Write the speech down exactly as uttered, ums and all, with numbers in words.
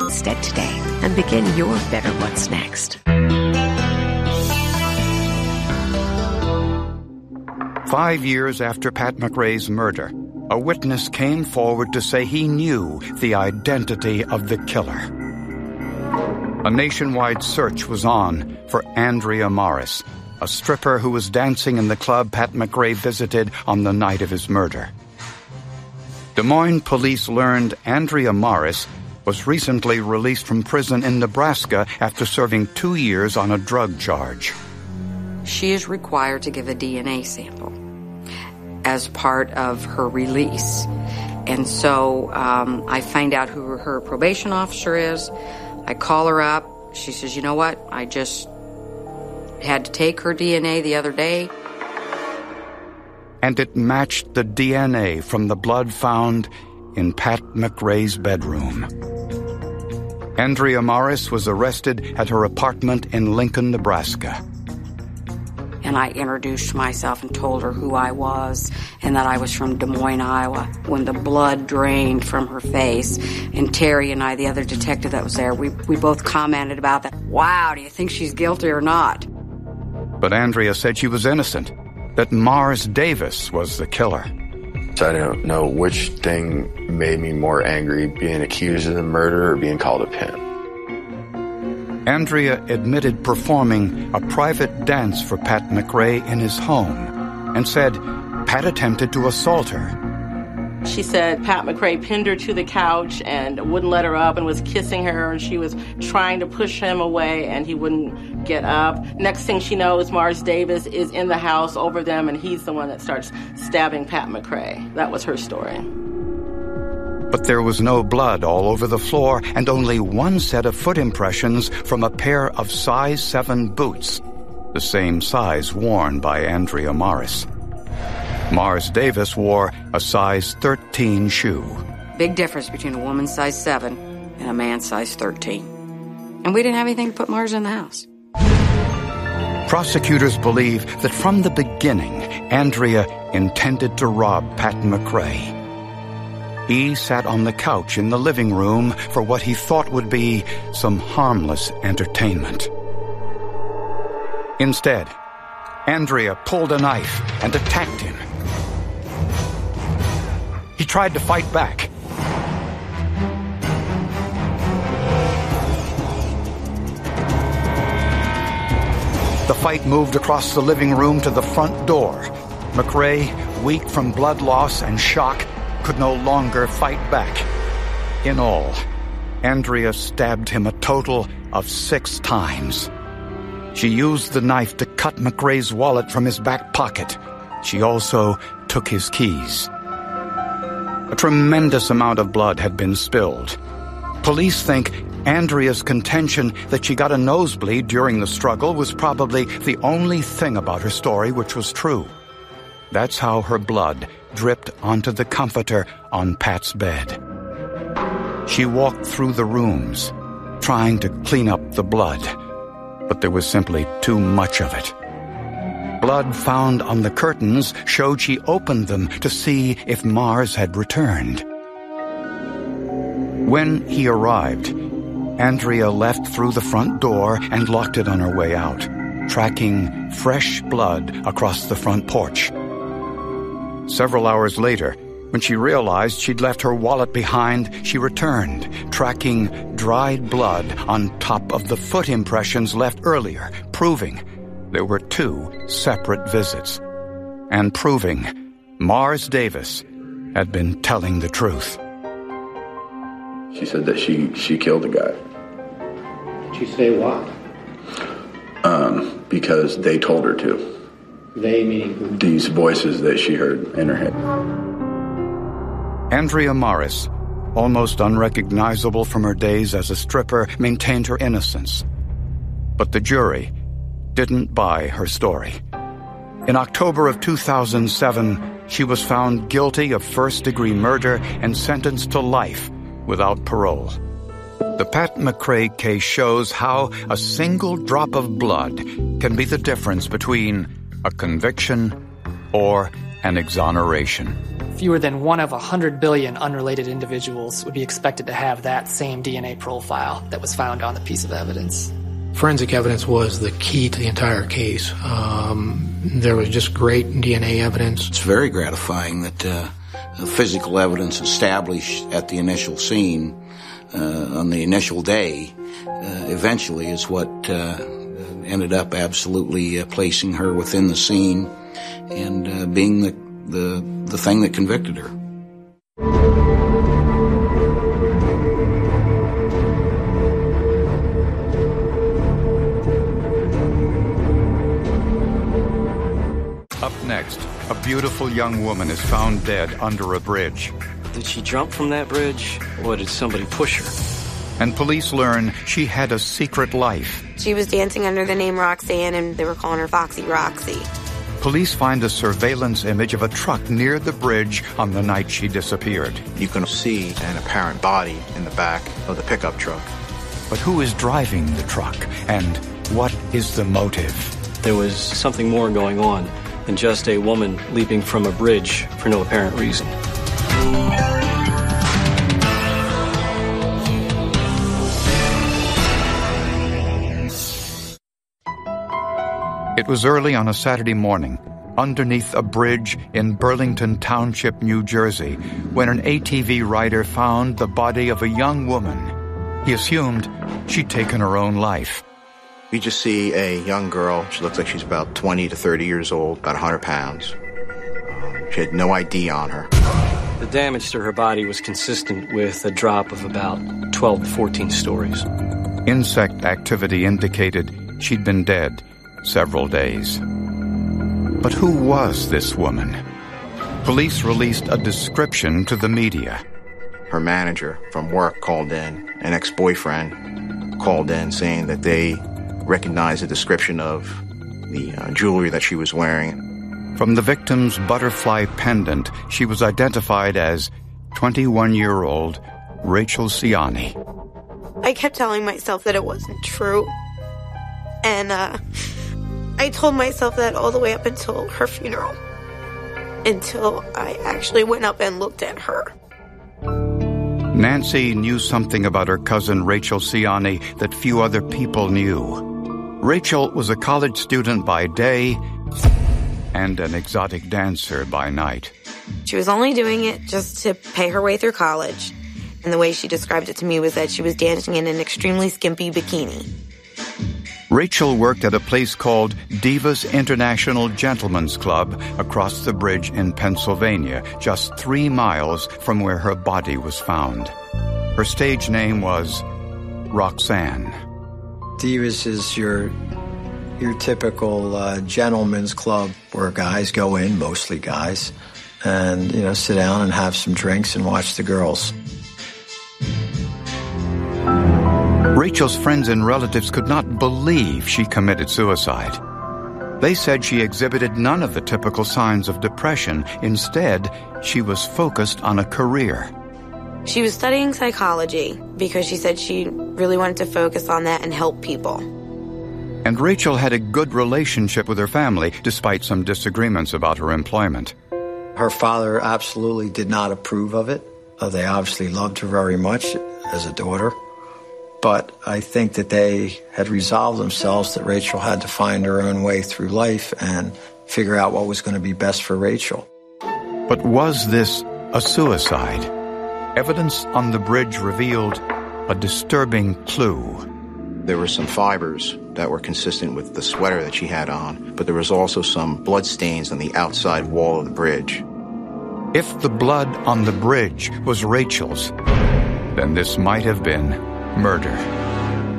instead today and begin your better what's next. Five years after Pat McRae's murder, a witness came forward to say he knew the identity of the killer. A nationwide search was on for Andrea Morris, a stripper who was dancing in the club Pat McRae visited on the night of his murder. Des Moines police learned Andrea Morris was recently released from prison in Nebraska after serving two years on a drug charge. She is required to give a D N A sample as part of her release. And so um, I find out who her probation officer is. I call her up. She says, you know what? I just had to take her D N A the other day. And it matched the D N A from the blood found in Pat McRae's bedroom. Andrea Morris was arrested at her apartment in Lincoln, Nebraska. And I introduced myself and told her who I was and that I was from Des Moines, Iowa. When the blood drained from her face, and Terry and I, the other detective that was there, we, we both commented about that. Wow, do you think she's guilty or not? But Andrea said she was innocent, that Mars Davis was the killer. So I don't know which thing made me more angry, being accused of the murder or being called a pimp. Andrea admitted performing a private dance for Pat McRae in his home and said Pat attempted to assault her. She said Pat McRae pinned her to the couch and wouldn't let her up and was kissing her, and she was trying to push him away and he wouldn't get up. Next thing she knows, Mars Davis is in the house over them, and he's the one that starts stabbing Pat McRae. That was her story. But there was no blood all over the floor and only one set of foot impressions from a pair of size seven boots, the same size worn by Andrea Morris. Mars Davis wore a size thirteen shoe. Big difference between a woman's size seven and a man's size thirteen. And we didn't have anything to put Mars in the house. Prosecutors believe that from the beginning, Andrea intended to rob Pat McRae. He sat on the couch in the living room for what he thought would be some harmless entertainment. Instead, Andrea pulled a knife and attacked him. He tried to fight back. The fight moved across the living room to the front door. McRae, weak from blood loss and shock, could no longer fight back. In all, Andrea stabbed him a total of six times. She used the knife to cut McRae's wallet from his back pocket. She also took his keys. A tremendous amount of blood had been spilled. Police think Andrea's contention that she got a nosebleed during the struggle was probably the only thing about her story which was true. That's how her blood dripped onto the comforter on Pat's bed. She walked through the rooms, trying to clean up the blood, but there was simply too much of it. Blood found on the curtains showed she opened them to see if Mars had returned. When he arrived, Andrea left through the front door and locked it on her way out, tracking fresh blood across the front porch. Several hours later, when she realized she'd left her wallet behind, she returned, tracking dried blood on top of the foot impressions left earlier, proving there were two separate visits, and proving Mars Davis had been telling the truth. She said that she, she killed the guy. Did she say why? Um, because they told her to. They meaning who? These voices that she heard in her head. Andrea Morris, almost unrecognizable from her days as a stripper, maintained her innocence. But the jury didn't buy her story. In October of two thousand seven, she was found guilty of first-degree murder and sentenced to life without parole. The Pat McRae case shows how a single drop of blood can be the difference between a conviction or an exoneration. fewer than one of one hundred billion unrelated individuals would be expected to have that same D N A profile that was found on the piece of evidence. Forensic evidence was the key to the entire case. Um, there was just great D N A evidence. It's very gratifying that uh, the physical evidence established at the initial scene uh, on the initial day uh, eventually is what uh, ended up absolutely uh, placing her within the scene and uh, being the, the, the thing that convicted her. Up next, a beautiful young woman is found dead under a bridge. Did she jump from that bridge, or did somebody push her? And police learn she had a secret life. She was dancing under the name Roxanne, and they were calling her Foxy Roxy. Police find a surveillance image of a truck near the bridge on the night she disappeared. You can see an apparent body in the back of the pickup truck. But who is driving the truck, and what is the motive? There was something more going on than just a woman leaping from a bridge for no apparent reason. It was early on a Saturday morning, underneath a bridge in Burlington Township, New Jersey, when an A T V rider found the body of a young woman. He assumed she'd taken her own life. You just see a young girl. She looks like she's about twenty to thirty years old, about one hundred pounds. Um, she had no I D on her. The damage to her body was consistent with a drop of about twelve to fourteen stories. Insect activity indicated she'd been dead several days. But who was this woman? Police released a description to the media. Her manager from work called in, an ex-boyfriend called in saying that they recognized the description of the uh, jewelry that she was wearing. From the victim's butterfly pendant, she was identified as twenty-one-year-old Rachel Ciani. I kept telling myself that it wasn't true. And uh, I told myself that all the way up until her funeral. Until I actually went up and looked at her. Nancy knew something about her cousin Rachel Ciani that few other people knew. Rachel was a college student by day and an exotic dancer by night. She was only doing it just to pay her way through college. And the way she described it to me was that she was dancing in an extremely skimpy bikini. Rachel worked at a place called Divas International Gentlemen's Club across the bridge in Pennsylvania, just three miles from where her body was found. Her stage name was Roxanne. Divas is your your typical uh, gentleman's club where guys go in, mostly guys, and, you know, sit down and have some drinks and watch the girls. Rachel's friends and relatives could not believe she committed suicide. They said she exhibited none of the typical signs of depression. Instead, she was focused on a career. She was studying psychology because she said she really wanted to focus on that and help people. And Rachel had a good relationship with her family, despite some disagreements about her employment. Her father absolutely did not approve of it. Uh, they obviously loved her very much as a daughter. But I think that they had resolved themselves that Rachel had to find her own way through life and figure out what was going to be best for Rachel. But was this a suicide? Evidence on the bridge revealed a disturbing clue. There were some fibers that were consistent with the sweater that she had on, but there was also some blood stains on the outside wall of the bridge. If the blood on the bridge was Rachel's, then this might have been murder.